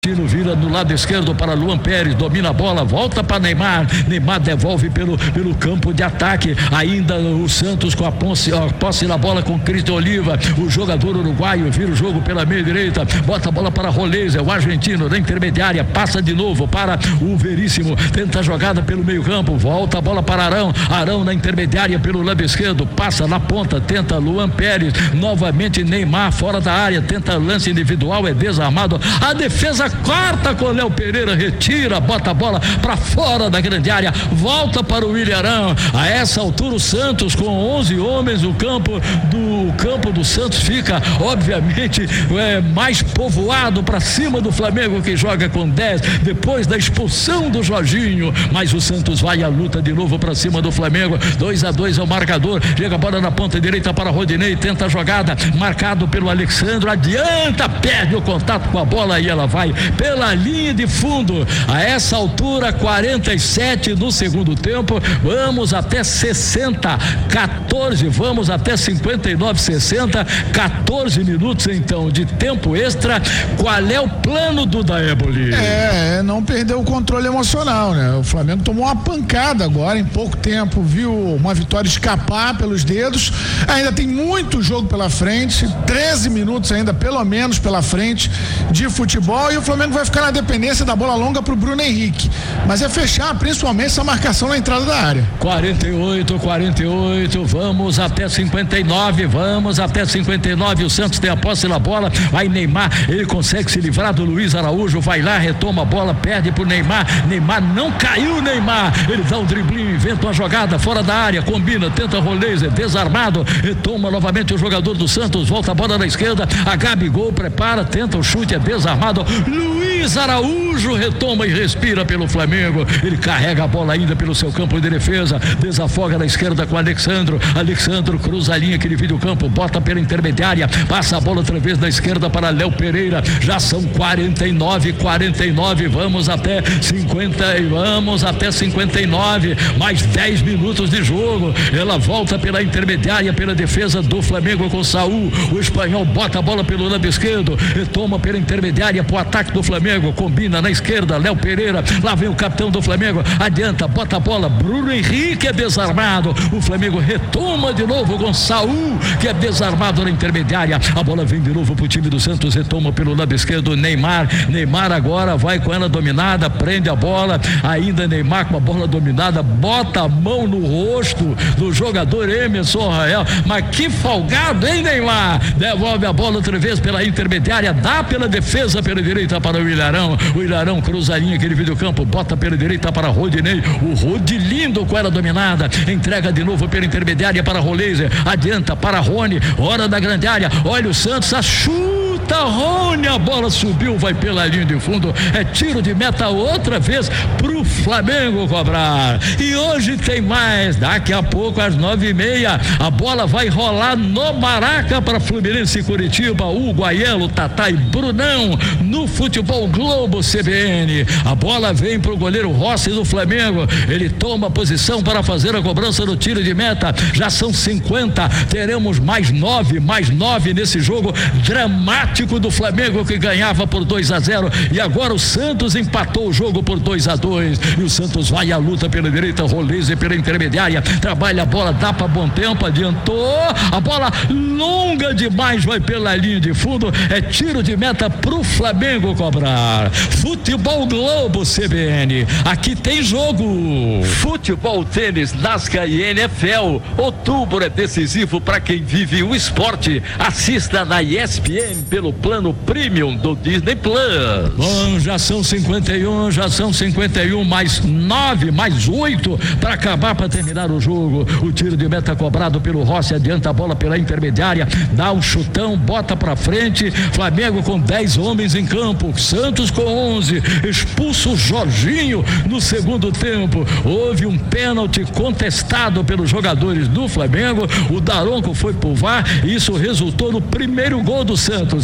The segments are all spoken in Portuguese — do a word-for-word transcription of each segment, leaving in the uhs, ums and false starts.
Tino vira do lado esquerdo para Luan Pérez, domina a bola, volta para Neymar, Neymar devolve pelo, pelo campo de ataque, ainda o Santos com a posse, a posse da bola com Cristian Oliva, o jogador uruguaio vira o jogo pela meia direita, bota a bola para Roleza, o argentino da intermediária, passa de novo para o Veríssimo, tenta a jogada pelo meio campo, volta a bola para Arão, Arão na intermediária pelo lado esquerdo, passa na ponta, tenta Luan Pérez, novamente Neymar fora da área, tenta lance individual, é desarmado, a defesa corta com Léo Pereira, retira, bota a bola para fora da grande área, volta para o William Arão. A essa altura o Santos com onze homens, o campo do campo do Santos fica obviamente é, mais povoado para cima do Flamengo, que joga com dez depois da expulsão do Jorginho, mas o Santos vai à luta de novo para cima do Flamengo. Dois a dois é o marcador, chega a bola na ponta direita para Rodinei, tenta a jogada, marcado pelo Alexandre, adianta, perde o contato com a bola e ela vai pela linha de fundo. A essa altura, quarenta e sete no segundo tempo, vamos até sessenta, quatorze, vamos até cinquenta e nove, sessenta, quatorze minutos então de tempo extra. Qual é o plano do Daéboli? É, não perder o controle emocional, né? O Flamengo tomou uma pancada agora em pouco tempo, viu uma vitória escapar pelos dedos, ainda tem muito jogo pela frente, treze minutos ainda pelo menos pela frente de futebol, e o Flamengo vai ficar na dependência da bola longa pro Bruno Henrique, mas é fechar principalmente essa marcação na entrada da área. quarenta e oito, quarenta e oito, vamos até cinquenta e nove, vamos até cinquenta e nove, o Santos tem a posse da bola, vai Neymar, ele consegue se livrar do Luiz Araújo, vai lá, retoma a bola, perde pro Neymar, Neymar não caiu, Neymar, ele dá um driblinho, inventa uma jogada fora da área, combina, tenta Roleza, desarmado, retoma novamente o jogador do Santos, volta a bola na esquerda, a Gabigol prepara, tenta o chute, é desarmado, Luiz Araújo retoma e respira pelo Flamengo, ele carrega a bola ainda pelo seu campo de defesa, desafoga na esquerda com Alexandro, Alexandro cruza a linha que divide o campo, bota pela intermediária, passa a bola outra vez na esquerda para Léo Pereira, já são quarenta e nove, quarenta e nove, vamos até cinquenta e vamos até cinquenta e nove, mais dez minutos de jogo, ela volta pela intermediária, pela defesa do Flamengo com Saul, o espanhol bota a bola pelo lado esquerdo, retoma pela intermediária pro ataque do Flamengo, combina na esquerda, Léo Pereira, lá vem o capitão do Flamengo, adianta, bota a bola, Bruno Henrique é desarmado, o Flamengo retoma de novo com Saul, que é desarmado na intermediária, a bola vem de novo pro time do Santos, retoma pelo lado esquerdo, Neymar, Neymar agora vai com ela dominada, prende a bola, ainda Neymar com a bola dominada, bota a mão no rosto do jogador Emerson Rael, mas que folgado, hein, Neymar? Devolve a bola outra vez pela intermediária, dá pela defesa pela direita para o Ilharão, o Ilharão cruza a linha que divide o campo, bota pela direita para Rodinei, o Rodi lindo com ela dominada, entrega de novo pela intermediária para Roleza, adianta para Rony, hora da grande área, olha o Santos, a chuta Rony, a bola subiu, vai pela linha de fundo, é tiro de meta outra vez pro Flamengo cobrar, e hoje tem mais, daqui a pouco às nove e meia, a bola vai rolar no Maraca para Fluminense e Curitiba, Hugo, Aiello, Tatá e Brunão, no Futebol Globo C B N, a bola vem pro goleiro Rossi do Flamengo, ele toma posição para fazer a cobrança do tiro de meta, já são cinquenta, teremos mais nove, mais nove nesse jogo dramático do Flamengo que ganhava por dois a zero, e agora o Santos empatou o jogo por dois a dois, e o Santos vai à luta pela direita, Roleza pela intermediária, trabalha a bola, dá para bom tempo, adiantou, a bola longa demais, vai pela linha de fundo, é tiro de meta pro Flamengo cobrar. Futebol Globo C B N, aqui tem jogo. Futebol, tênis, NASCAR e N F L, outubro é decisivo para quem vive o esporte, assista na E S P N pelo plano Premium do Disney Plus. Bom, já são cinquenta e um, já são cinquenta e um, mais nove, mais oito para acabar, para terminar o jogo, o tiro de meta cobrado pelo Rossi, adianta a bola pela intermediária, dá um chutão, bota pra frente, Flamengo com dez homens em campo, Santos com onze, expulso o Jorginho no segundo tempo, houve um pênalti contestado pelos jogadores do Flamengo, o Daronco foi pro V A R, isso resultou no primeiro gol do Santos,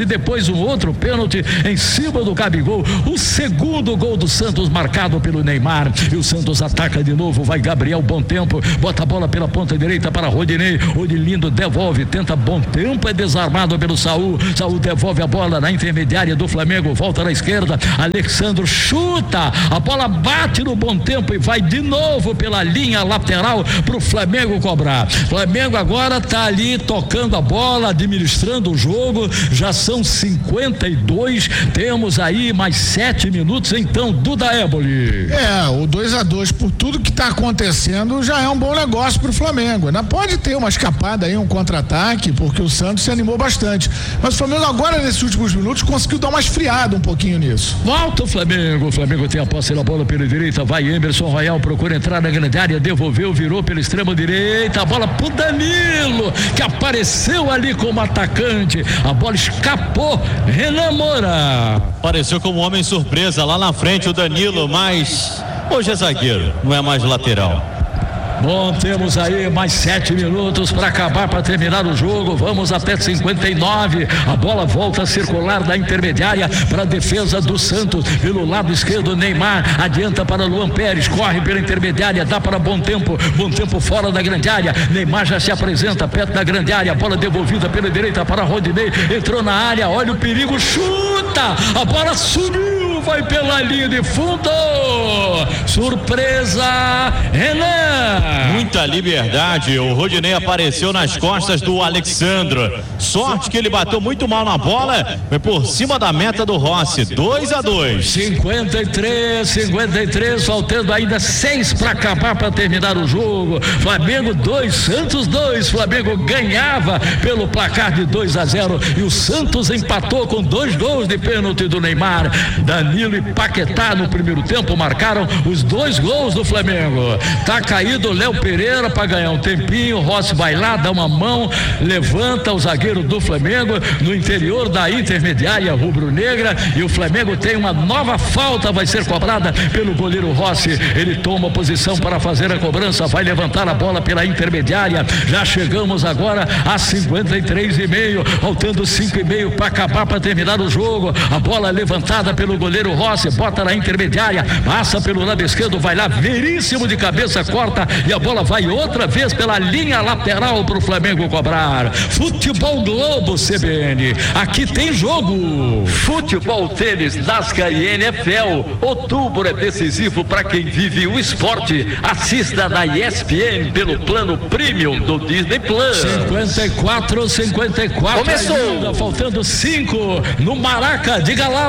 e depois um outro pênalti em cima do Gabigol. O segundo gol do Santos marcado pelo Neymar. E o Santos ataca de novo, vai Gabriel, bom tempo, bota a bola pela ponta direita para Rodinei. Odilindo devolve, tenta bom tempo, é desarmado pelo Saul. Saul devolve a bola na intermediária do Flamengo, volta na esquerda. Alexandro chuta, a bola bate no bom tempo e vai de novo pela linha lateral pro Flamengo cobrar. Flamengo agora tá ali tocando a bola, administrando o jogo. Já são cinquenta e dois, temos aí mais sete minutos. Então, Duda Éboli. É, o dois a dois, por tudo que tá acontecendo, já é um bom negócio pro Flamengo. Ainda pode ter uma escapada aí, um contra-ataque, porque o Santos se animou bastante. Mas o Flamengo agora, nesses últimos minutos, conseguiu dar uma esfriada um pouquinho nisso. Volta o Flamengo, o Flamengo tem a posse da bola pela direita, vai Emerson Royal, procura entrar na grande área, devolveu, virou pela extrema direita, a bola pro Danilo, que apareceu ali como atacante, a bola escapou. Renan Moura apareceu como homem surpresa lá na frente o Danilo, mas hoje é zagueiro, não é mais lateral. Bom, temos aí mais sete minutos para acabar, para terminar o jogo. Vamos até cinquenta e nove. A bola volta a circular da intermediária para a defesa do Santos. Pelo lado esquerdo, Neymar adianta para Luan Pérez, corre pela intermediária, dá para Bom Tempo. Bom Tempo fora da grande área. Neymar já se apresenta perto da grande área. A bola devolvida pela direita para Rodinei. Entrou na área, olha o perigo, chuta! A bola subiu, vai pela linha de fundo. Surpresa, Renan. Muita liberdade, o Rodinei apareceu nas costas do Alexandro. Sorte que ele bateu muito mal na bola, foi por cima da meta do Rossi. dois a dois. cinquenta e três, cinquenta e três, faltando ainda seis para acabar, para terminar o jogo. Flamengo dois, Santos dois. Flamengo ganhava pelo placar de dois a zero e o Santos empatou com dois gols de pênalti do Neymar. Danilo e Paquetá no primeiro tempo marcaram os dois gols do Flamengo. Tá caído o Léo Pereira para ganhar um tempinho. Rossi vai lá, dá uma mão, levanta o zagueiro do Flamengo no interior da intermediária rubro-negra e o Flamengo tem uma nova falta, vai ser cobrada pelo goleiro Rossi. Ele toma posição para fazer a cobrança, vai levantar a bola pela intermediária. Já chegamos agora a cinquenta e três e meio, faltando cinco e meio para acabar, para terminar o jogo. A bola levantada pelo goleiro Rossi, bota na intermediária, passa pelo lado esquerdo, vai lá, Veríssimo de cabeça, corta e a bola vai outra vez pela linha lateral para o Flamengo cobrar. Futebol Globo C B N, aqui tem jogo. Futebol, tênis, NASCAR e N F L. Outubro é decisivo para quem vive o esporte. Assista na E S P N pelo plano Premium do Disney Plus. cinquenta e quatro, cinquenta e quatro. Começou. Ainda, faltando cinco no Maraca. Diga lá,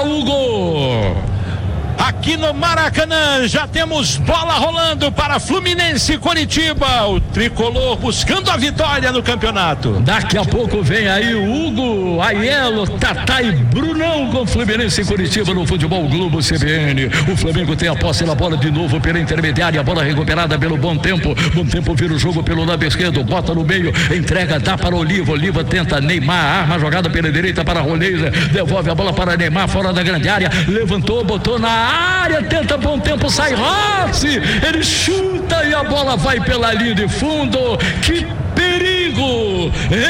Hugo. Aqui no Maracanã já temos bola rolando para Fluminense e Coritiba, o tricolor buscando a vitória no campeonato. Daqui a pouco vem aí o Hugo, Aiello, Tatá e Brunão com Fluminense e Coritiba no Futebol Globo C B N. O Flamengo tem a posse da bola de novo pela intermediária, a bola recuperada pelo Bom Tempo. Bom Tempo vira o jogo pelo lado esquerdo, bota no meio, entrega, dá para Oliva. Oliva tenta, Neymar arma a jogada pela direita para Roleza, devolve a bola para Neymar fora da grande área, levantou, botou na área, tenta Bom Tempo, sai Rossi, ele chuta e a bola vai pela linha de fundo. Que perigo,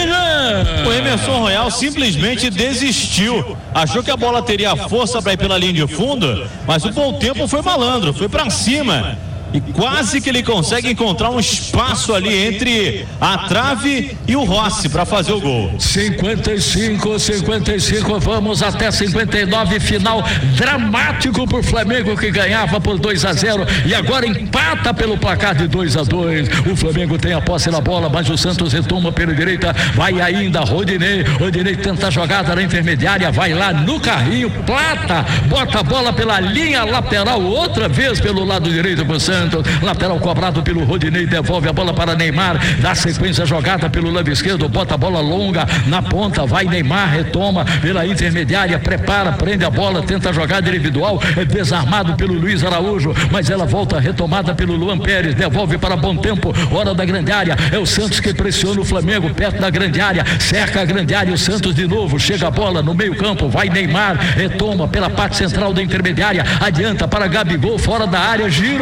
Renan. O Emerson Royal simplesmente desistiu, achou que a bola teria força para ir pela linha de fundo, mas o Bom Tempo foi malandro, foi para cima e quase que ele consegue encontrar um espaço ali entre a trave e o Rossi para fazer o gol. cinquenta e cinco, cinquenta e cinco, vamos até cinquenta e nove, final dramático pro Flamengo, que ganhava por dois a zero e agora empata pelo placar de dois a dois. O Flamengo tem a posse na bola, mas o Santos retoma pela direita, vai ainda Rodinei, Rodinei tenta a jogada na intermediária, vai lá no carrinho, Plata, bota a bola pela linha lateral, outra vez pelo lado direito pro Santos. Lateral cobrado pelo Rodinei, devolve a bola para Neymar, dá sequência jogada pelo lado esquerdo, bota a bola longa na ponta, vai Neymar, retoma pela intermediária, prepara, prende a bola, tenta a jogada individual, é desarmado pelo Luiz Araújo, mas ela volta retomada pelo Luan Pérez, devolve para Bom Tempo, hora da grande área, é o Santos que pressiona o Flamengo perto da grande área, cerca a grande área, o Santos de novo, chega a bola no meio campo, vai Neymar, retoma pela parte central da intermediária, adianta para Gabigol, fora da área, girou,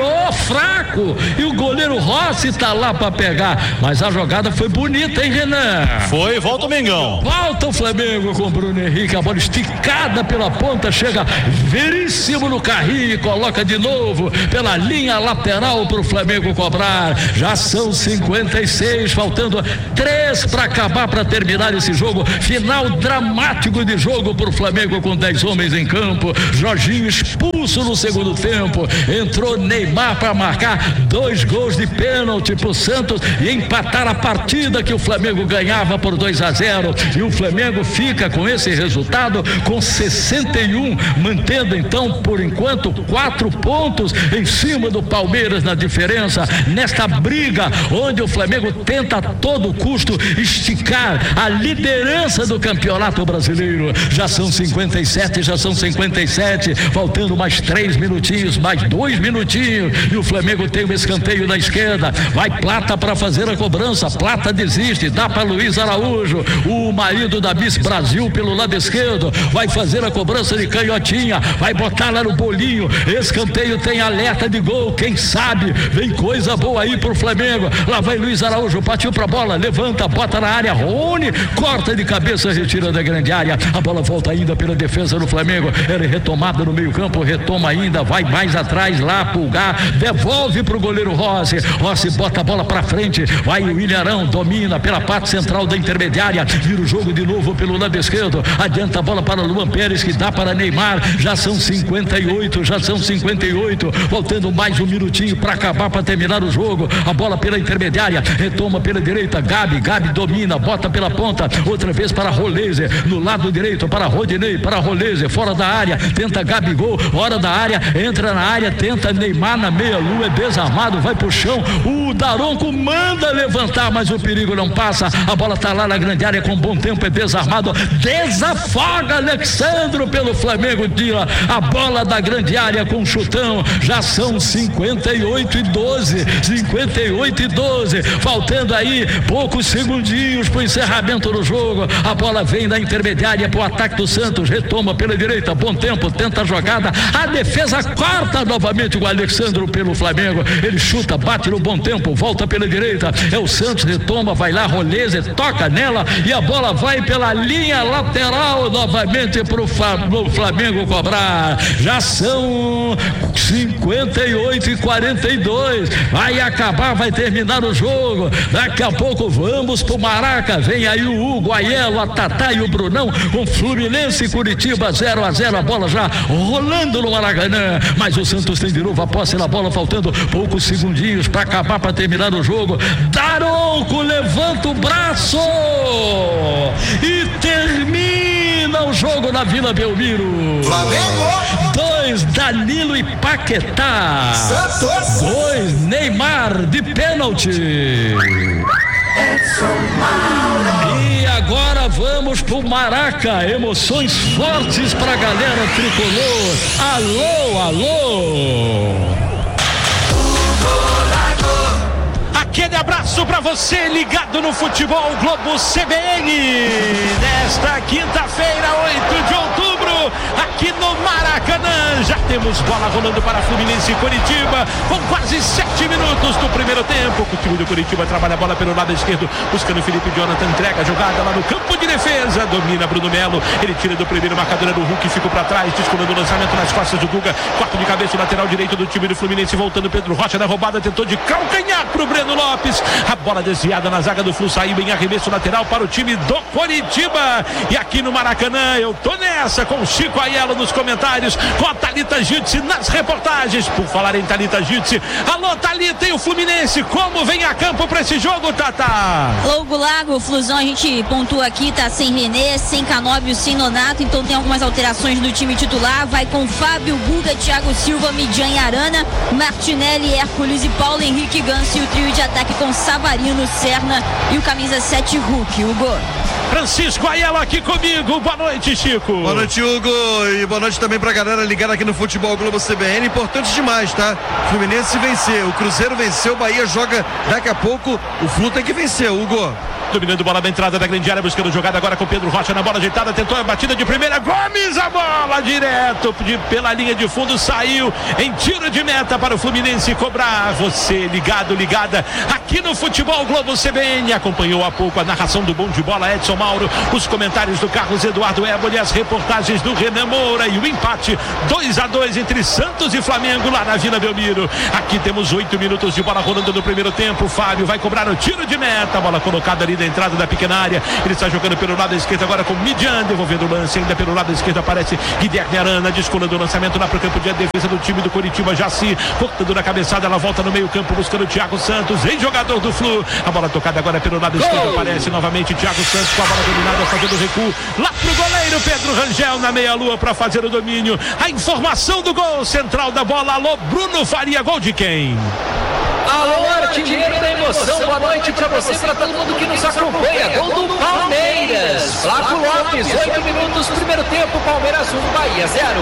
fraco e o goleiro Rossi tá lá pra pegar, mas a jogada foi bonita, hein, Renan? Foi, volta o Mengão. Volta o Flamengo com o Bruno Henrique, a bola esticada pela ponta, chega Veríssimo no carrinho e coloca de novo pela linha lateral pro Flamengo cobrar. Já são cinquenta e seis, faltando três para acabar, para terminar esse jogo. Final dramático de jogo pro Flamengo com dez homens em campo. Jorginho expulso no segundo tempo. Entrou Neymar para marcar dois gols de pênalti pro Santos e empatar a partida que o Flamengo ganhava por dois a zero. E o Flamengo fica com esse resultado com sessenta e um, mantendo então por enquanto quatro pontos em cima do Palmeiras na diferença, nesta briga onde o Flamengo tenta a todo custo esticar a liderança do Campeonato Brasileiro. Já são cinquenta e sete, já são cinquenta e sete, faltando mais três minutinhos, mais dois minutinhos, e o Flamengo tem um escanteio na esquerda. Vai Plata para fazer a cobrança. Plata desiste, dá para Luiz Araújo, o marido da Miss Brasil, pelo lado esquerdo, vai fazer a cobrança de canhotinha, vai botar lá no bolinho. Escanteio, tem alerta de gol, quem sabe vem coisa boa aí pro Flamengo. Lá vai Luiz Araújo, partiu pra bola, levanta, bota na área, Rony corta de cabeça, retira da grande área. A bola volta ainda pela defesa do Flamengo, ela é retomada no meio campo, retoma ainda, vai mais atrás lá, Pulgar, devolve pro goleiro Rossi. Rossi bota a bola pra frente, vai o Ilharão, domina pela parte central da intermediária, vira o jogo de novo pelo lado esquerdo, adianta a bola para Luan Pérez, que dá para Neymar. Já são cinquenta e oito, já são cinquenta e oito, faltando mais um minutinho para acabar, para terminar o jogo. A bola pela intermediária, retoma pela direita, Gabi, Gabi domina, bota pela ponta, outra vez para Roleze, no lado direito para Rodinei, para Roleze, fora da área, tenta Gabigol, fora da área, entra na área, tenta Neymar na meia-lua, é desarmado, vai pro chão, o Daronco manda levantar, mas o perigo não passa, a bola tá lá na grande área com bom tempo, é desarmado, desafoga Alexandro pelo Flamengo, tira a bola da grande área com chutão. Já são cinquenta e oito e doze, cinquenta e oito e doze, faltando aí poucos segundinhos pro encerramento do jogo. A bola vem da intermediária pro ataque do Santos, retoma pela direita, bom tempo, tenta a jogada, a defesa corta novamente o Alexandro pelo Flamengo, ele chuta, bate no bom tempo, volta pela direita, é o Santos, retoma, vai lá, Roleze, toca nela e a bola vai pela linha lateral novamente pro Flamengo cobrar. Já são cinquenta e oito e quarenta e dois, vai acabar, vai terminar o jogo. Daqui a pouco vamos pro Maraca, vem aí o Hugo, Aiello, a Tatá e o Brunão com Fluminense e Curitiba zero a zero, a bola já rolando no Maracanã, mas o Santos tem de novo a posse na bola, faltando poucos segundinhos para acabar, para terminar o jogo. Daronco levanta o braço e termina o jogo na Vila Belmiro. Flamengo dois, Danilo e Paquetá. Santos dois, Neymar de pênalti. E agora vamos pro Maraca, emoções fortes pra galera tricolor. Alô, alô. Aquele abraço pra você ligado no Futebol Globo C B N. Nesta quinta-feira, oito de outubro, aqui no Maracanã, já temos bola rolando para Fluminense e Curitiba, com quase sete minutos do primeiro tempo. O time do Curitiba trabalha a bola pelo lado esquerdo, buscando Felipe Jonathan, entrega a jogada lá no campo de defesa, domina Bruno Melo, ele tira do primeiro marcador do Hulk, fica para trás, descolando o lançamento nas costas do Guga, corta de cabeça o lateral direito do time do Fluminense, voltando Pedro Rocha na roubada, tentou de calcanhar pro Breno Lopes, a bola desviada na zaga do Flu, saiu em arremesso lateral para o time do Curitiba. E aqui no Maracanã eu tô nessa com o Chico Aiello nos comentários, com a Thalita Jitsi nas reportagens. Por falar em Thalita Jitsi, alô Thalita, e o Fluminense como vem a campo para esse jogo, Tata? Logo Lago, Flusão, a gente pontua aqui, tá sem René, sem Canóbio, sem Nonato, então tem algumas alterações no time titular, vai com Fábio, Guga, Thiago Silva, Midian e Arana, Martinelli, Hércules e Paulo Henrique Ganso, e o trio de ataque com Savarino, Serna e o camisa sete Hulk. Hugo. Francisco Aiello aqui comigo, boa noite, Chico. Boa noite, Hugo, e boa noite também pra galera ligada aqui no Futebol Globo C B N, importante demais, tá? Fluminense vencer, o Cruzeiro venceu, o Bahia joga daqui a pouco, o Flu tem que vencer, Hugo. dominando bola da entrada da grande área, buscando jogada agora com Pedro Rocha na bola ajeitada, tentou a batida de primeira, Gomes, a bola direto de, pela linha de fundo, saiu em tiro de meta para o Fluminense cobrar. Você ligado, ligada aqui no Futebol Globo C B N, acompanhou há pouco a narração do Bom de Bola Edson Mauro, os comentários do Carlos Eduardo Éboli, as reportagens do Renan Moura e o empate dois a dois entre Santos e Flamengo lá na Vila Belmiro. Aqui temos oito minutos de bola rolando no primeiro tempo. Fábio vai cobrar o tiro de meta, bola colocada ali na entrada da pequena área, ele está jogando pelo lado esquerdo agora com Midian, devolvendo o lance, ainda pelo lado esquerdo aparece Guilherme Arana, descolando o lançamento lá para o campo de defesa do time do Coritiba, Jaci, cortando na cabeçada, ela volta no meio campo buscando o Thiago Santos, ex-jogador do Flu, a bola tocada agora pelo lado esquerdo, aparece novamente Thiago Santos com a bola dominada, fazendo recuo lá pro goleiro Pedro Rangel na meia-lua para fazer o domínio. A informação do gol central da bola, alô Bruno Faria, gol de quem? Alô, artilheiro da emoção, boa noite pra você, pra todo mundo que nos acompanha. Gol do Palmeiras, Flávio Lopes, oito minutos, primeiro tempo, Palmeiras um, Bahia zero.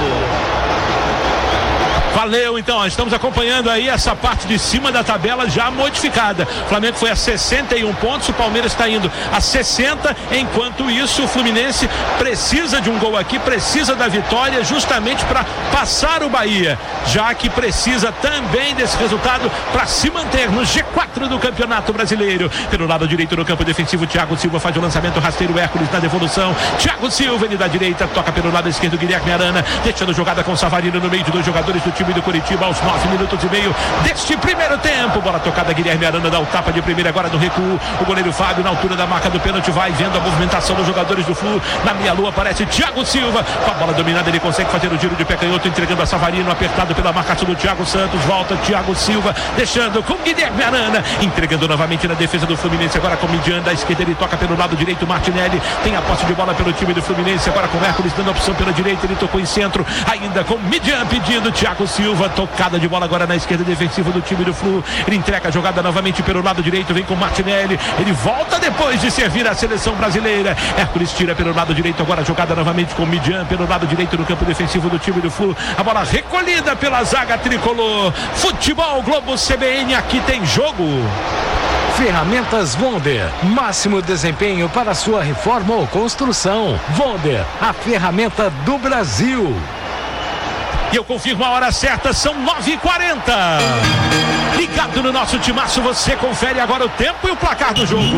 Valeu, então, estamos acompanhando aí essa parte de cima da tabela já modificada. O Flamengo foi a sessenta e um pontos, o Palmeiras está indo a sessenta, enquanto isso o Fluminense precisa de um gol aqui, precisa da vitória justamente para passar o Bahia, já que precisa também desse resultado para se manter no G quatro do Campeonato Brasileiro. Pelo lado direito no campo defensivo, Thiago Silva faz o lançamento rasteiro, Hércules na devolução, Thiago Silva, ele da direita, toca pelo lado esquerdo, Guilherme Arana, deixando jogada com Savarino no meio de dois jogadores do time do Coritiba aos nove minutos e meio deste primeiro tempo. Bola tocada, Guilherme Arana dá o tapa de primeira agora no recuo. O goleiro Fábio na altura da marca do pênalti vai vendo a movimentação dos jogadores do Flu. Na meia-lua aparece Thiago Silva. Com a bola dominada ele consegue fazer o giro de pé canhoto, entregando a Savarino, apertado pela marcação do Thiago Santos. Volta Thiago Silva, deixando com Guilherme Arana, entregando novamente na defesa do Fluminense. Agora com Midian da esquerda, ele toca pelo lado direito. Martinelli tem a posse de bola pelo time do Fluminense. Agora com Hércules dando a opção pela direita, ele tocou em centro, ainda com Midian pedindo Thiago Silva, tocada de bola agora na esquerda defensiva do time do Flu, ele entrega a jogada novamente pelo lado direito, vem com Martinelli, ele volta depois de servir a seleção brasileira. Hércules tira pelo lado direito, agora a jogada novamente com Midian pelo lado direito no campo defensivo do time do Flu, a bola recolhida pela zaga tricolor. Futebol Globo C B N, aqui tem jogo. Ferramentas Wonder, máximo desempenho para sua reforma ou construção. Wonder, a ferramenta do Brasil. E eu confirmo a hora certa, são nove e quarenta. Ligado no nosso timaço, você confere agora o tempo e o placar do jogo.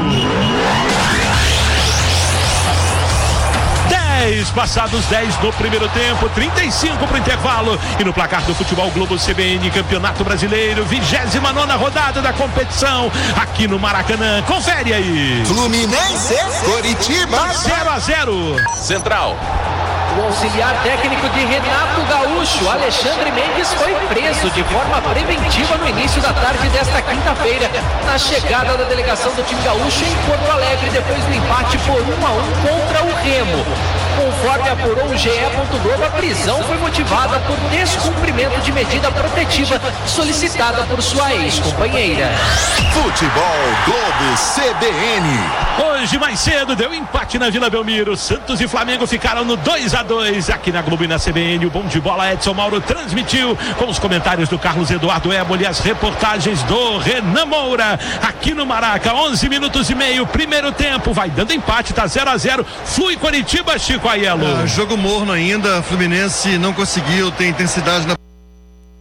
dez, passados dez no primeiro tempo, trinta e cinco para o intervalo. E no placar do Futebol Globo C B N, Campeonato Brasileiro, vigésima nona rodada da competição, aqui no Maracanã. Confere aí. Fluminense, Coritiba, zero a zero. Central. O auxiliar técnico de Renato Gaúcho, Alexandre Mendes, foi preso de forma preventiva no início da tarde desta quinta-feira, na chegada da delegação do time gaúcho em Porto Alegre, depois do empate por um a um contra o Remo. Conforme apurou o G E. Globo, a prisão foi motivada por descumprimento de medida protetiva solicitada por sua ex-companheira. Futebol Globo C B N. Hoje mais cedo deu empate na Vila Belmiro, Santos e Flamengo ficaram no dois a dois aqui na Globo e na C B N. O Bom de Bola Edson Mauro transmitiu com os comentários do Carlos Eduardo Éboli, as reportagens do Renan Moura aqui no Maraca. Onze minutos e meio, primeiro tempo, vai dando empate, tá zero a zero. Flui Coritiba, Chico Aiello. É, jogo morno ainda, Fluminense não conseguiu ter intensidade na